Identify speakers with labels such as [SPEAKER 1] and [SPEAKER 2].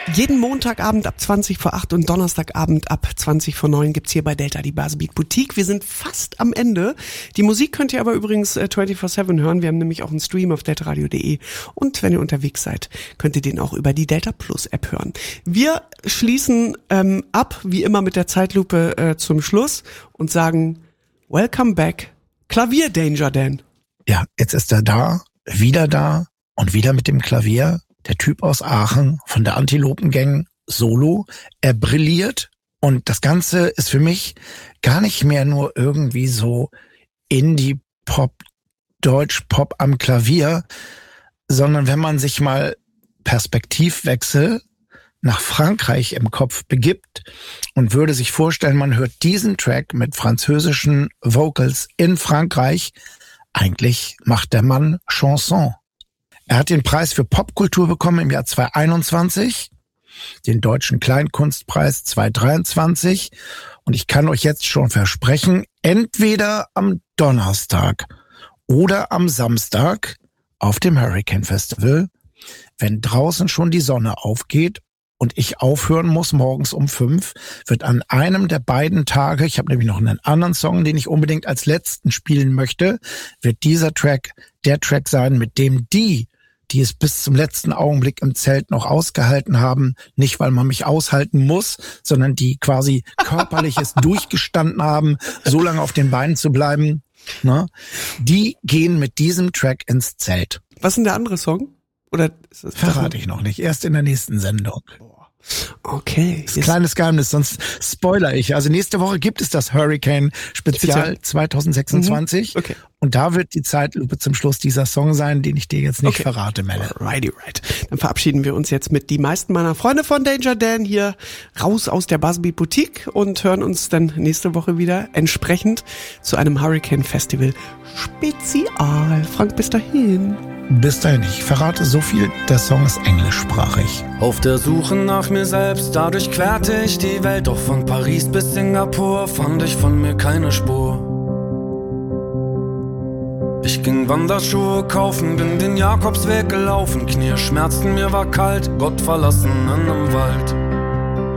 [SPEAKER 1] Jeden Montagabend ab 20 vor 8 und Donnerstagabend ab 20 vor 9 gibt's hier bei Delta die Baselbeat Boutique. Wir sind fast am Ende. Die Musik könnt ihr aber übrigens 24/7 hören. Wir haben nämlich auch einen Stream auf deltaradio.de. Und wenn ihr unterwegs seid, könnt ihr den auch über die Delta Plus App hören. Wir schließen ab, wie immer mit der Zeitlupe zum Schluss und sagen Welcome back, Klavier Danger Dan.
[SPEAKER 2] Ja, jetzt ist er da und wieder mit dem Klavier. Der Typ aus Aachen von der Antilopen-Gang Solo. Er brilliert und das Ganze ist für mich gar nicht mehr nur irgendwie so Indie-Pop, Deutsch-Pop am Klavier, sondern wenn man sich mal Perspektivwechsel nach Frankreich im Kopf begibt und würde sich vorstellen, man hört diesen Track mit französischen Vocals in Frankreich, eigentlich macht der Mann Chanson. Er hat den Preis für Popkultur bekommen im Jahr 2021, den Deutschen Kleinkunstpreis 2023 und ich kann euch jetzt schon versprechen, entweder am Donnerstag oder am Samstag auf dem Hurricane Festival, wenn draußen schon die Sonne aufgeht und ich aufhören muss morgens um 5, wird an einem der beiden Tage, ich habe nämlich noch einen anderen Song, den ich unbedingt als letzten spielen möchte, wird dieser Track der Track sein, mit dem die es bis zum letzten Augenblick im Zelt noch ausgehalten haben, nicht weil man mich aushalten muss, sondern die quasi körperliches durchgestanden haben, so lange auf den Beinen zu bleiben, ne? Die gehen mit diesem Track ins Zelt.
[SPEAKER 1] Was ist denn der andere Song? Oder ist das
[SPEAKER 2] verrate ich noch nicht, erst in der nächsten Sendung.
[SPEAKER 1] Okay.
[SPEAKER 2] Das ist ein kleines Geheimnis, sonst spoiler ich. Also nächste Woche gibt es das Hurricane Spezial 2026.
[SPEAKER 1] Okay.
[SPEAKER 2] Und da wird die Zeitlupe zum Schluss dieser Song sein, den ich dir jetzt nicht verrate, Melle.
[SPEAKER 1] Right. Dann verabschieden wir uns jetzt mit die meisten meiner Freunde von Danger Dan hier raus aus der Baselbeat Boutique und hören uns dann nächste Woche wieder entsprechend zu einem Hurricane Festival Spezial. Frank, bis dahin.
[SPEAKER 2] Bis dahin, ich verrate so viel, der Song ist englischsprachig.
[SPEAKER 3] Auf der Suche nach mir selbst, dadurch querte ich die Welt. Doch von Paris bis Singapur fand ich von mir keine Spur. Ich ging Wanderschuhe kaufen, bin den Jakobsweg gelaufen. Knie schmerzten, mir war kalt, Gott verlassen in einem Wald.